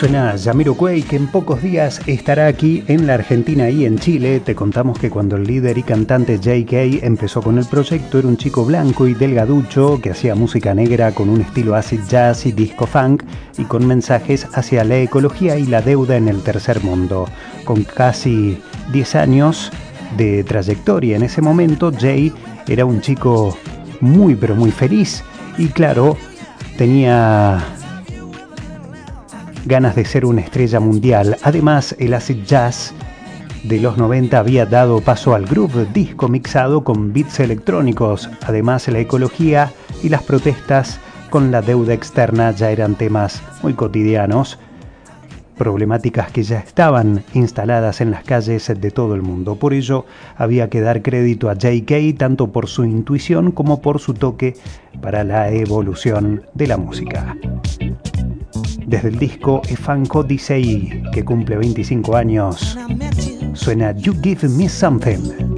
Suena Jamiroquai, que en pocos días estará aquí en la Argentina y en Chile. Te contamos que cuando el líder y cantante J.K. empezó con el proyecto era un chico blanco y delgaducho que hacía música negra con un estilo acid jazz y disco funk y con mensajes hacia la ecología y la deuda en el tercer mundo. Con casi 10 años de trayectoria en ese momento, Jay era un chico muy pero muy feliz y claro, tenía ganas de ser una estrella mundial. Además, el acid jazz de los 90 había dado paso al groove disco mixado con beats electrónicos. Además, la ecología y las protestas con la deuda externa ya eran temas muy cotidianos, problemáticas que ya estaban instaladas en las calles de todo el mundo. Por ello, había que dar crédito a J.K. tanto por su intuición como por su toque para la evolución de la música. Desde el disco A Funk Odyssey, que cumple 25 años, suena You Give Me Something.